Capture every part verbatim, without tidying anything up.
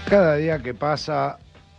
Cada día que pasa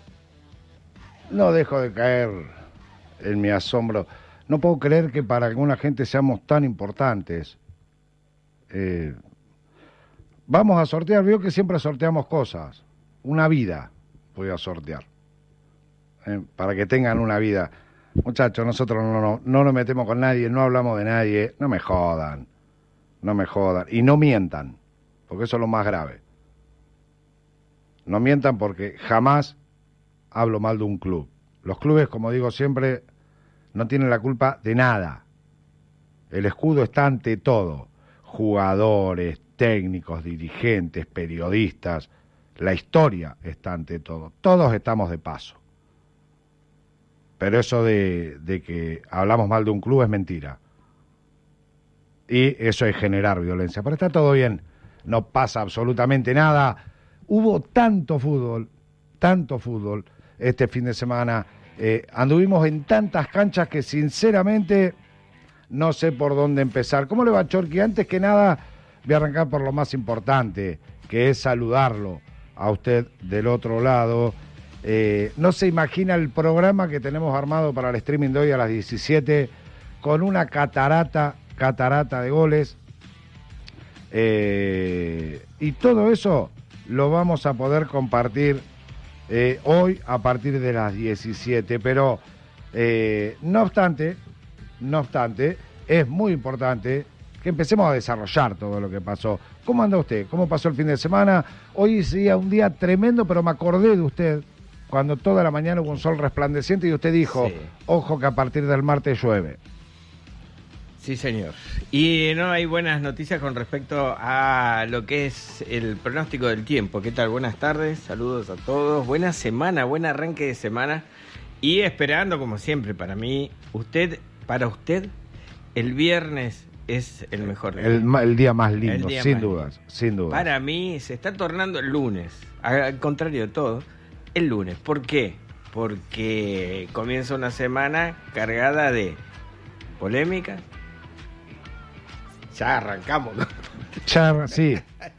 no dejo de caer en mi asombro. No puedo creer que para alguna gente seamos tan importantes. Eh, vamos a sortear, veo que siempre sorteamos cosas. Una vida voy a sortear. Eh, para que tengan una vida. Muchachos, nosotros no, no, no nos metemos con nadie, no hablamos de nadie. No me jodan, no me jodan. Y no mientan, porque eso es lo más grave. No mientan porque jamás hablo mal de un club. Los clubes, como digo siempre, no tienen la culpa de nada. El escudo está ante todo. Jugadores, técnicos, dirigentes, periodistas. La historia está ante todo. Todos estamos de paso. Pero eso de, de que hablamos mal de un club es mentira. Y eso es generar violencia. Pero está todo bien. No pasa absolutamente nada. Hubo tanto fútbol, tanto fútbol este fin de semana. Eh, anduvimos en tantas canchas que sinceramente no sé por dónde empezar. ¿Cómo le va, Chorqui? Antes que nada voy a arrancar por lo más importante, que es saludarlo a usted del otro lado. Eh, no se imagina el programa que tenemos armado para el streaming de hoy a las diecisiete con una catarata, catarata de goles. Eh, y todo eso lo vamos a poder compartir eh, hoy a partir de las diecisiete, pero eh, no obstante, no obstante, es muy importante que empecemos a desarrollar todo lo que pasó. ¿Cómo anda usted? ¿Cómo pasó el fin de semana? Hoy sería un día tremendo, pero me acordé de usted cuando toda la mañana hubo un sol resplandeciente y usted dijo, sí, ojo que a partir del martes llueve. Sí, señor. Y no hay buenas noticias con respecto a lo que es el pronóstico del tiempo. ¿Qué tal? Buenas tardes, saludos a todos. Buena semana, buen arranque de semana. Y esperando, como siempre, para mí, usted, para usted, el viernes es el mejor día. El, el día más lindo, día sin más dudas, lindo. sin dudas. Para mí se está tornando el lunes, al contrario de todo, el lunes. ¿Por qué? Porque comienza una semana cargada de polémica. Ya arrancamos. Ya, sí.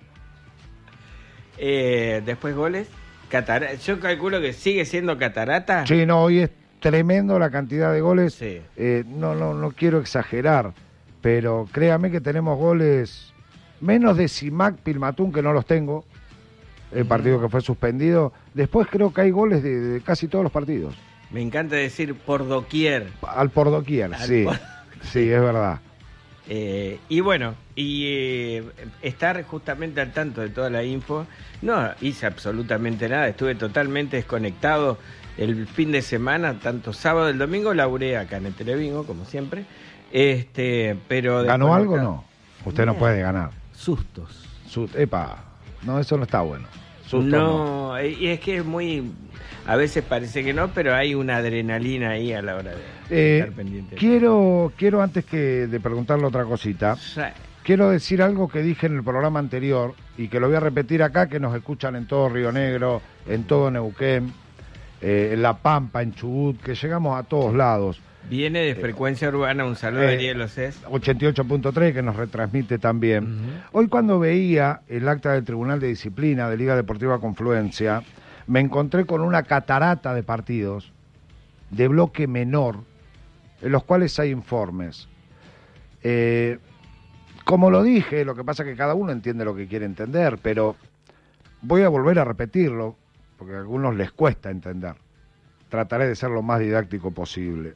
eh, después goles. Catarata. Yo calculo que sigue siendo catarata. Sí, no, hoy es tremendo la cantidad de goles. Sí. Eh, no, no, no quiero exagerar, pero créame que tenemos goles menos de Simac Pilmatún, que no los tengo, el partido que fue suspendido. Después creo que hay goles de, de casi todos los partidos. Me encanta decir por doquier. Al por doquier, Al sí. Por... Sí, es verdad. Eh, y bueno, y eh, estar justamente al tanto de toda la info. No hice absolutamente nada, estuve totalmente desconectado el fin de semana, tanto sábado y el domingo laburé acá en el Televingo, como siempre. Este, pero ¿ganó algo o no? Usted no puede ganar. Sustos. Sust Epa, no, eso no está bueno. Sustos no, no, y es que es muy... A veces parece que no, pero hay una adrenalina ahí a la hora de eh, estar pendiente. Quiero, quiero antes que de preguntarle otra cosita, sí, quiero decir algo que dije en el programa anterior y que lo voy a repetir acá, que nos escuchan en todo Río Negro, en todo Neuquén, eh, en La Pampa, en Chubut, que llegamos a todos lados. Viene de Frecuencia eh, Urbana, un saludo de Ariel Océs. ochenta y ocho punto tres, que nos retransmite también. Uh-huh. Hoy cuando veía el acta del Tribunal de Disciplina de Liga Deportiva Confluencia, me encontré con una catarata de partidos de bloque menor, en los cuales hay informes. Eh, como lo dije, lo que pasa es que cada uno entiende lo que quiere entender, pero voy a volver a repetirlo, porque a algunos les cuesta entender. Trataré de ser lo más didáctico posible.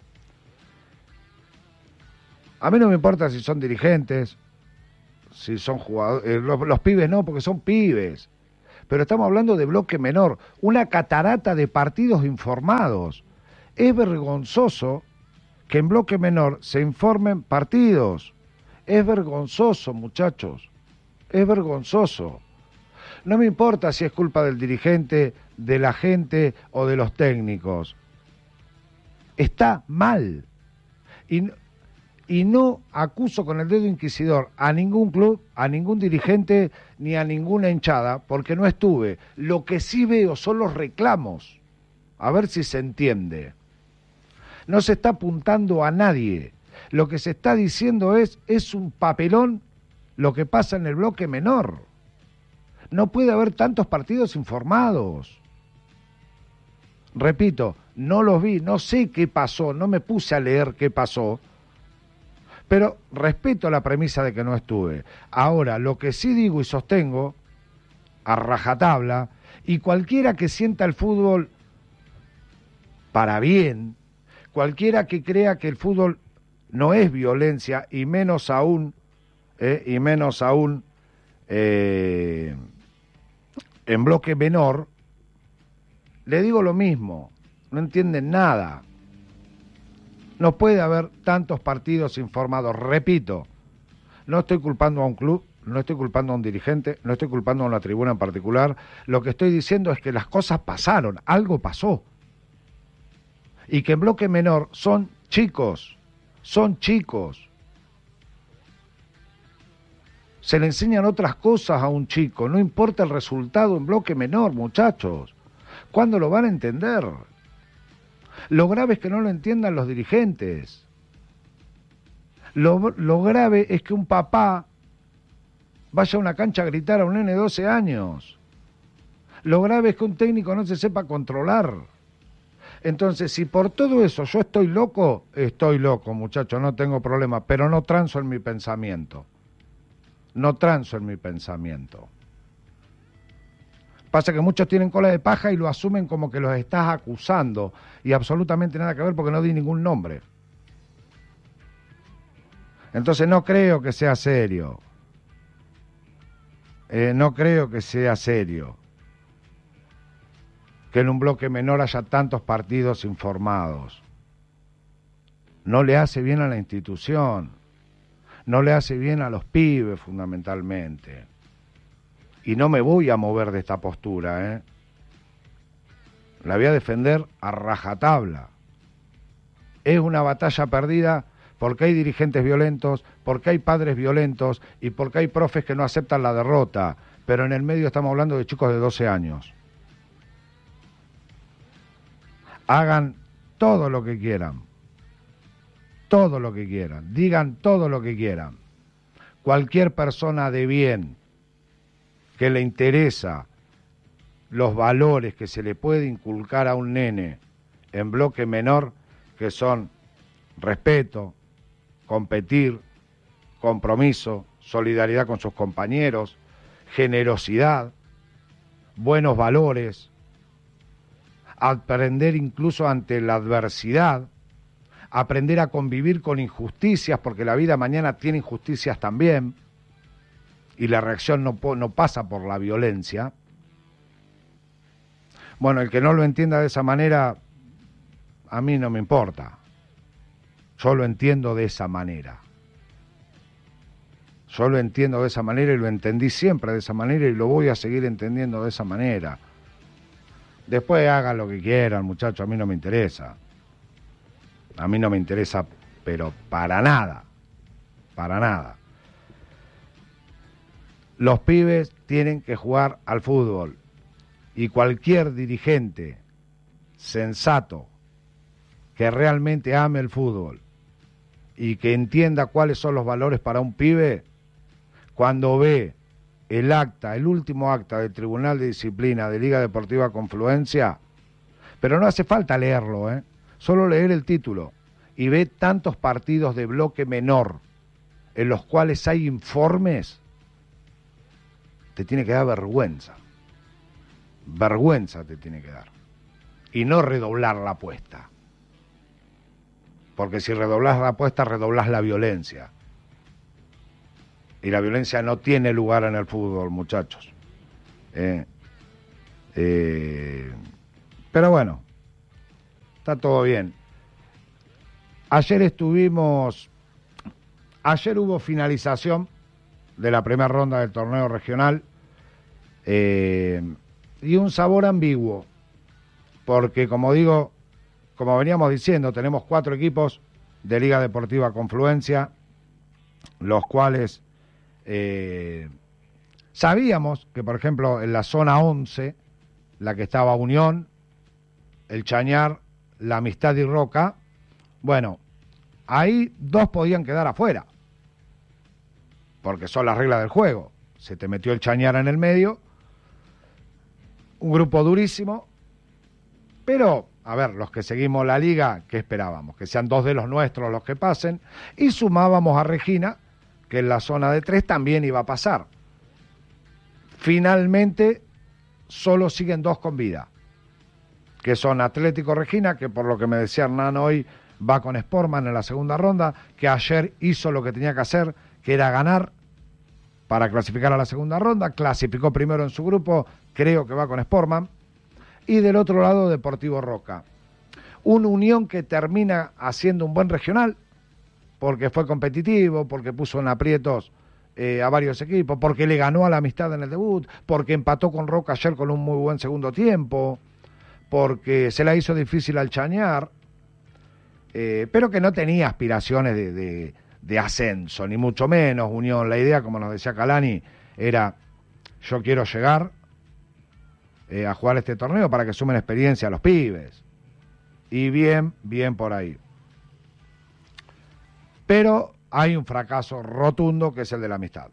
A mí no me importa si son dirigentes, si son jugadores, eh, los, los pibes no, porque son pibes. Pero estamos hablando de bloque menor, una catarata de partidos informados. Es vergonzoso que en bloque menor se informen partidos. Es vergonzoso, muchachos. Es vergonzoso. No me importa si es culpa del dirigente, de la gente o de los técnicos. Está mal. Y, y no acuso con el dedo inquisidor a ningún club, a ningún dirigente, ni a ninguna hinchada, porque no estuve. Lo que sí veo son los reclamos. A ver si se entiende. No se está apuntando a nadie. Lo que se está diciendo es, es un papelón lo que pasa en el bloque menor. No puede haber tantos partidos informados. Repito, no los vi, no sé qué pasó, no me puse a leer qué pasó, pero respeto la premisa de que no estuve. Ahora, lo que sí digo y sostengo, a rajatabla, y cualquiera que sienta el fútbol para bien, cualquiera que crea que el fútbol no es violencia, y menos aún, eh, y menos aún eh, en bloque menor, le digo lo mismo, no entienden nada. No puede haber tantos partidos informados. Repito, no estoy culpando a un club, no estoy culpando a un dirigente, no estoy culpando a una tribuna en particular. Lo que estoy diciendo es que las cosas pasaron, algo pasó. Y que en bloque menor son chicos, son chicos. Se le enseñan otras cosas a un chico, no importa el resultado en bloque menor, muchachos. ¿Cuándo lo van a entender? Lo grave es que no lo entiendan los dirigentes. Lo, lo grave es que un papá vaya a una cancha a gritar a un nene de doce años. Lo grave es que un técnico no se sepa controlar. Entonces, si por todo eso yo estoy loco, estoy loco, muchachos, no tengo problema, pero no transo en mi pensamiento. No transo en mi pensamiento. Pasa que muchos tienen cola de paja y lo asumen como que los estás acusando, y absolutamente nada que ver porque no di ningún nombre. Entonces no creo que sea serio. Eh, no creo que sea serio que en un bloque menor haya tantos partidos informados. No le hace bien a la institución, no le hace bien a los pibes fundamentalmente. Y no me voy a mover de esta postura, ¿eh? La voy a defender a rajatabla. Es una batalla perdida porque hay dirigentes violentos, porque hay padres violentos y porque hay profes que no aceptan la derrota. Pero en el medio estamos hablando de chicos de doce años. Hagan todo lo que quieran. Todo lo que quieran. Digan todo lo que quieran. Cualquier persona de bien que le interesa los valores que se le puede inculcar a un nene en bloque menor, que son respeto, competir, compromiso, solidaridad con sus compañeros, generosidad, buenos valores, aprender incluso ante la adversidad, aprender a convivir con injusticias, porque la vida mañana tiene injusticias también, y la reacción no, no pasa por la violencia. Bueno, el que no lo entienda de esa manera, a mí no me importa. Yo lo entiendo de esa manera. Yo lo entiendo de esa manera y lo entendí siempre de esa manera y lo voy a seguir entendiendo de esa manera. Después hagan lo que quieran, muchachos, a mí no me interesa. A mí no me interesa, pero para nada. Para nada. Los pibes tienen que jugar al fútbol y cualquier dirigente sensato que realmente ame el fútbol y que entienda cuáles son los valores para un pibe, cuando ve el acta, el último acta del Tribunal de Disciplina de Liga Deportiva Confluencia, pero no hace falta leerlo, ¿eh? Solo leer el título, y ve tantos partidos de bloque menor en los cuales hay informes, te tiene que dar vergüenza. Vergüenza te tiene que dar. Y no redoblar la apuesta. Porque si redoblas la apuesta, redoblas la violencia. Y la violencia no tiene lugar en el fútbol, muchachos. Eh, eh, pero bueno, está todo bien. Ayer estuvimos... Ayer hubo finalización de la primera ronda del torneo regional, eh, y un sabor ambiguo, porque como digo, como veníamos diciendo, tenemos cuatro equipos de Liga Deportiva Confluencia, los cuales eh, sabíamos que, por ejemplo, en la zona once, la que estaba Unión, el Chañar, la Amistad y Roca, bueno, ahí dos podían quedar afuera, porque son las reglas del juego. Se te metió el Chañar en el medio, un grupo durísimo, pero, a ver, los que seguimos la liga, ¿qué esperábamos? Que sean dos de los nuestros los que pasen, y sumábamos a Regina, que en la zona de tres también iba a pasar. Finalmente, solo siguen dos con vida, que son Atlético Regina, que por lo que me decía Hernán hoy, va con Sportman en la segunda ronda, que ayer hizo lo que tenía que hacer, que era ganar para clasificar a la segunda ronda, clasificó primero en su grupo, creo que va con Sportman, y del otro lado Deportivo Roca. Una Unión que termina haciendo un buen regional, porque fue competitivo, porque puso en aprietos eh, a varios equipos, porque le ganó a la Amistad en el debut, porque empató con Roca ayer con un muy buen segundo tiempo, porque se la hizo difícil al Chañar, eh, pero que no tenía aspiraciones de, de, de ascenso, ni mucho menos. Unión, la idea, como nos decía Calani, era yo quiero llegar eh, a jugar este torneo para que sumen experiencia a los pibes. Y bien, bien por ahí. Pero hay un fracaso rotundo que es el de la Amistad.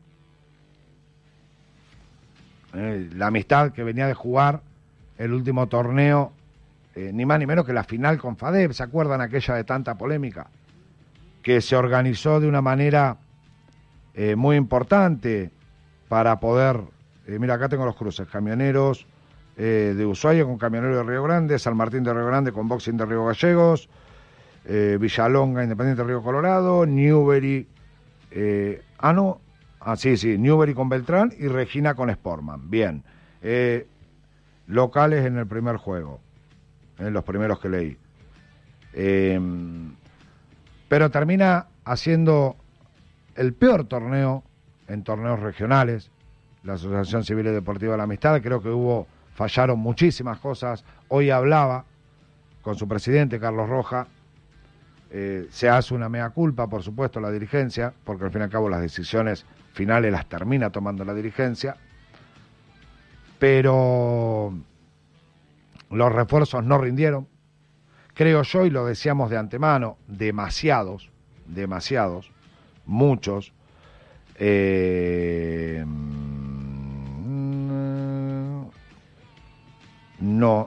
Eh, la Amistad que venía de jugar el último torneo, eh, ni más ni menos que la final con FADEP, ¿se acuerdan aquella de tanta polémica? Que se organizó de una manera eh, muy importante para poder, eh, mira acá tengo los cruces, Camioneros eh, de Ushuaia con Camioneros de Río Grande, San Martín de Río Grande con Boxing de Río Gallegos, eh, Villalonga, Independiente de Río Colorado, Newbery, eh, ah no, ah sí, sí, Newbery con Beltrán y Regina con Sportman, bien, eh, locales en el primer juego, en los primeros que leí. Eh, pero termina haciendo el peor torneo en torneos regionales, la Asociación Civil y Deportiva de la Amistad. Creo que hubo, fallaron muchísimas cosas. Hoy hablaba con su presidente, Carlos Roja, eh, se hace una mea culpa, por supuesto, la dirigencia, porque al fin y al cabo las decisiones finales las termina tomando la dirigencia, pero los refuerzos no rindieron, creo yo, y lo decíamos de antemano, demasiados, demasiados, muchos, eh, no,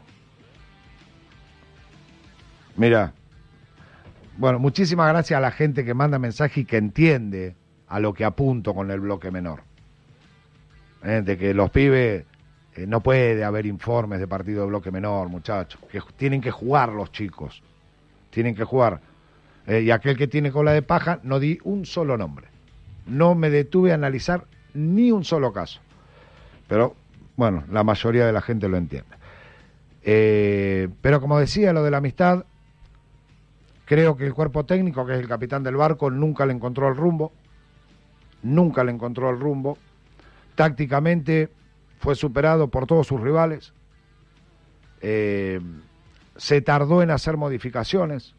mira, bueno, muchísimas gracias a la gente que manda mensaje y que entiende a lo que apunto con el bloque menor, eh, de que los pibes... Eh, no puede haber informes de partido de bloque menor, muchachos, que tienen que jugar los chicos, tienen que jugar. Eh, y aquel que tiene cola de paja, no di un solo nombre. No me detuve a analizar ni un solo caso. Pero, bueno, la mayoría de la gente lo entiende. Eh, pero como decía, lo de la Amistad, creo que el cuerpo técnico, que es el capitán del barco, nunca le encontró el rumbo. Nunca le encontró el rumbo. Tácticamente fue superado por todos sus rivales, eh, se tardó en hacer modificaciones,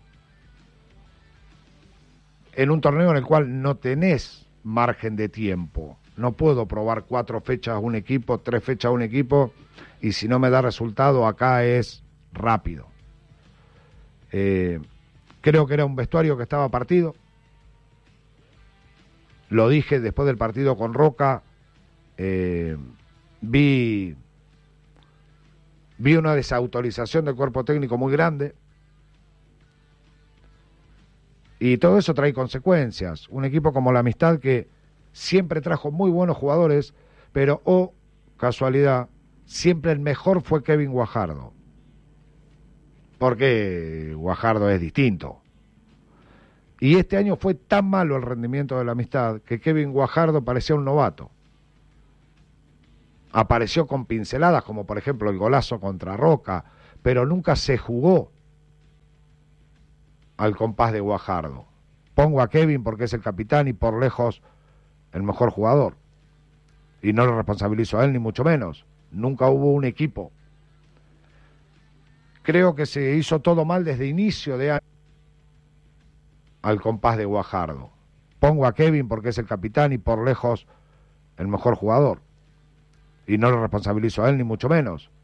en un torneo en el cual no tenés margen de tiempo. No puedo probar cuatro fechas a un equipo, tres fechas a un equipo, y si no me da resultado, acá es rápido. Eh, creo que era un vestuario que estaba partido, lo dije después del partido con Roca, eh, Vi, vi una desautorización del cuerpo técnico muy grande y todo eso trae consecuencias. Un equipo como la Amistad que siempre trajo muy buenos jugadores, pero, oh, casualidad, siempre el mejor fue Kevin Guajardo, porque Guajardo es distinto. Y este año fue tan malo el rendimiento de la Amistad que Kevin Guajardo parecía un novato. Apareció con pinceladas, como por ejemplo el golazo contra Roca, pero nunca se jugó al compás de Guajardo. Pongo a Kevin porque es el capitán y por lejos el mejor jugador. Y no lo responsabilizo a él, ni mucho menos. Nunca hubo un equipo. Creo que se hizo todo mal desde inicio de año al compás de Guajardo. Pongo a Kevin porque es el capitán y por lejos el mejor jugador. Y no lo responsabilizo a él, ni mucho menos.